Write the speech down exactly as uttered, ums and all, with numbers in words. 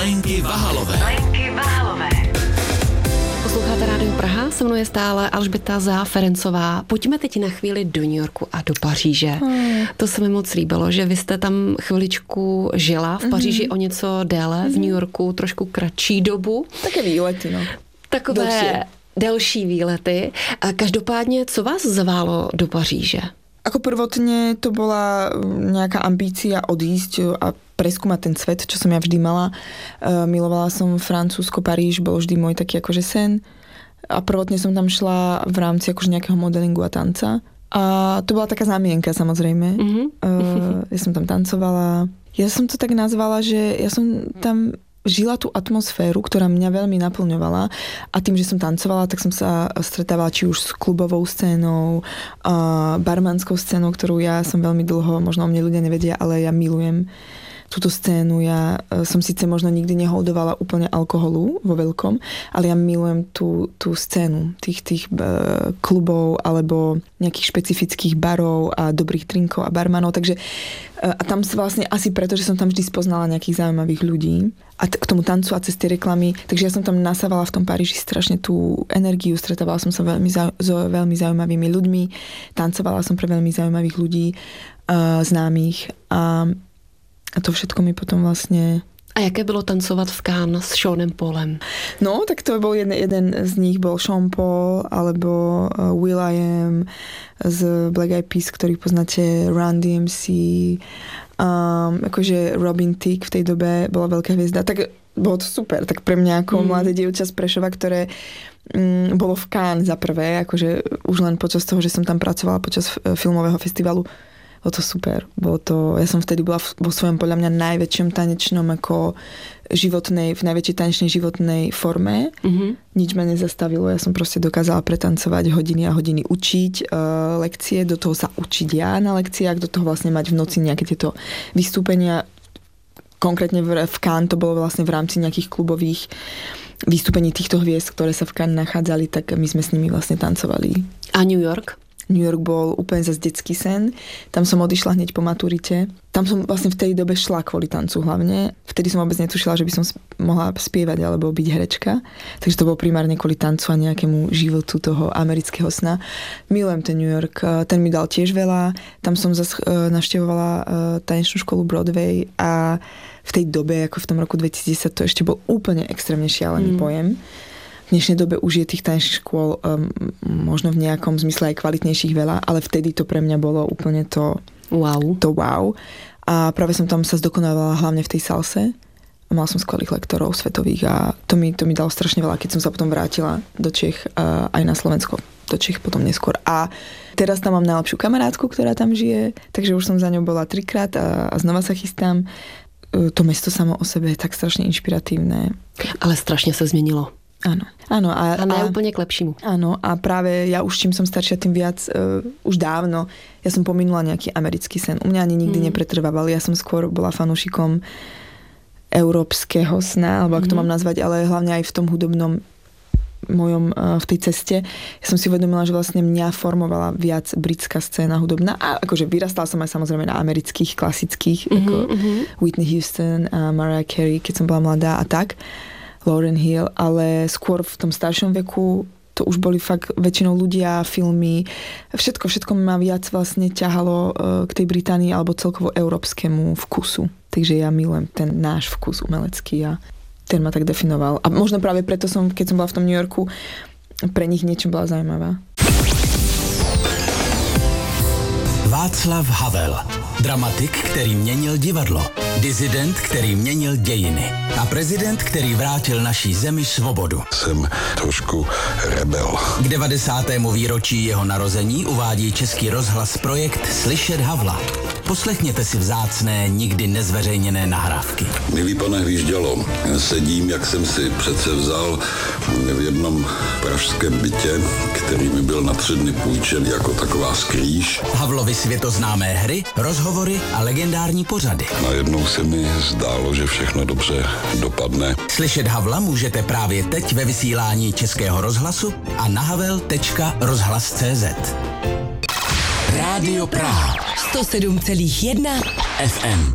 Lenky Vahalové. Lenky Vahalové. Posloucháte Rádio Praha, se mnou je stále Alžběta Záferencová. Pojďme teď na chvíli do New Yorku a do Paříže. Hmm. To se mi moc líbilo, že vy jste tam chviličku žila, v Paříži hmm. o něco déle, hmm. v New Yorku trošku kratší dobu. Také výlety, no. Takové delší, delší výlety. A každopádně, co vás zválo do Paříže? Ako prvotne to bola nejaká ambícia odísť a preskúmať ten svet, čo som ja vždy mala. Milovala som Francúzsko, Paríž, bol vždy môj taký akože sen. A prvotne som tam šla v rámci akože nejakého modelingu a tanca. A to bola taká zámienka, samozrejme. Mm-hmm. Ja som tam tancovala. Ja som to tak nazvala, že ja som tam žila tú atmosféru, ktorá mňa veľmi naplňovala, a tým, že som tancovala, tak som sa stretávala či už s klubovou scénou, barmanskou scénou, ktorú ja som veľmi dlho, možno o mne ľudia nevedia, ale ja milujem túto scénu. Ja som síce možno nikdy neholdovala úplne alkoholu vo veľkom, ale ja milujem tú, tú scénu tých, tých klubov alebo nejakých špecifických barov a dobrých drinkov a barmanov. Takže a tam vlastne asi preto, že som tam vždy spoznala nejakých zaujímavých ľudí a t- k tomu tancu a cez tie reklamy. Takže ja som tam nasávala v tom Paríži strašne tú energiu, stretávala som sa veľmi zau- s veľmi zaujímavými ľuďmi, tancovala som pre veľmi zaujímavých ľudí, uh, známych, a A to všetko mi potom vlastne... A jaké bylo tancovat v Cannes s Seanem Paulem? No, tak to bol jeden, jeden z nich, bol Sean Paul, alebo uh, will.i.am z Black Eyed Peas, ktorých poznáte, Run D M C, um, akože Robin Thicke v tej dobe bola veľká hviezda. Tak bolo to super, tak pre mňa ako mm. mladé dievča z Prešova, ktoré um, bolo v Cannes za prvé, akože už len počas toho, že som tam pracovala počas filmového festivalu. Bolo to super. Bolo to, ja som vtedy bola vo svojom podľa mňa najväčšom tanečnom ako životnej, v najväčšej tanečnej životnej forme. Mm-hmm. Nič ma nezastavilo. Ja som proste dokázala pretancovať hodiny a hodiny, učiť uh, lekcie, do toho sa učiť ja na lekciách, do toho vlastne mať v noci nejaké tieto vystúpenia. Konkrétne v, v Cannes to bolo vlastne v rámci nejakých klubových vystúpení týchto hviezd, ktoré sa v Cannes nachádzali, tak my sme s nimi vlastne tancovali. A New York? New York bol úplne zase detský sen. Tam som odišla hneď po maturite. Tam som vlastne v tej dobe šla kvôli tancu hlavne. Vtedy som vôbec netušila, že by som mohla spievať alebo byť herečka. Takže to bolo primárne kvôli tancu a nejakému životu toho amerického sna. Milujem ten New York. Ten mi dal tiež veľa. Tam som zase navštevovala tanečnú školu Broadway a v tej dobe, ako v tom roku dvetisícdesať, to ešte bol úplne extrémne šialený mm. pojem. V dnešnej dobe už je tých tanečných škôl um, možno v nejakom zmysle aj kvalitnejších veľa, ale vtedy to pre mňa bolo úplne to wow. To wow. A práve som tam sa zdokonávala hlavne v tej salse. Mala som skvelých lektorov svetových a to mi, to mi dalo strašne veľa, keď som sa potom vrátila do Čech a aj na Slovensko. Do Čech potom neskôr. A teraz tam mám najlepšiu kamarátku, ktorá tam žije, takže už som za ňou bola trikrát a, a znova sa chystám. To mesto samo o sebe je tak strašne inšpiratívne. Ale strašne sa zmenilo. Áno. Áno a, a ne úplne k lepšímu. Áno, a práve ja už čím som staršia, tým viac uh, už dávno ja som pominula nejaký americký sen. U mňa ani nikdy mm. nepretrvával. Ja som skôr bola fanúšikom európskeho sna, alebo ak to mm. mám nazvať, ale hlavne aj v tom hudobnom mojom, uh, v tej ceste. Ja som si uvedomila, že vlastne mňa formovala viac britská scéna hudobná. A akože vyrastala som aj samozrejme na amerických, klasických, mm-hmm, ako mm-hmm. Whitney Houston a Mariah Carey, keď som bola mladá a tak. Lauryn Hill, ale skôr v tom staršom veku to už boli fakt väčšinou ľudia, filmy, všetko, všetko ma viac vlastne ťahalo k tej Británii alebo celkovo európskemu vkusu. Takže ja milujem ten náš vkus umelecký a ten ma tak definoval. A možno práve preto som, keď som bola v tom New Yorku, pre nich niečo bola zaujímavá. Václav Havel. Dramatik, který měnil divadlo. Dizident, který měnil dějiny. A prezident, který vrátil naší zemi svobodu. Jsem trošku rebel. K devadesátému výročí jeho narození uvádí Český rozhlas projekt Slyšet Havla. Poslechněte si vzácné, nikdy nezveřejněné nahrávky. Milý pane Hvíždělo, sedím, jak jsem si přece vzal v jednom pražském bytě, který mi byl na tři dny půjčen jako taková skrýž. Havlovy světoznámé hry, rozhovory a legendární pořady. Najednou se mi zdálo, že všechno dobře dopadne. Slyšet Havla můžete právě teď ve vysílání Českého rozhlasu a na havel tečka rozhlas tečka cé zet. Rádio Praha sto sedm celá jedna ef em.